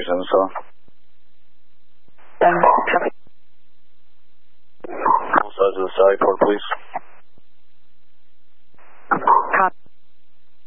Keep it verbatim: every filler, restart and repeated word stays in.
information, so. Um, traffic. Both sides of the side, port, please.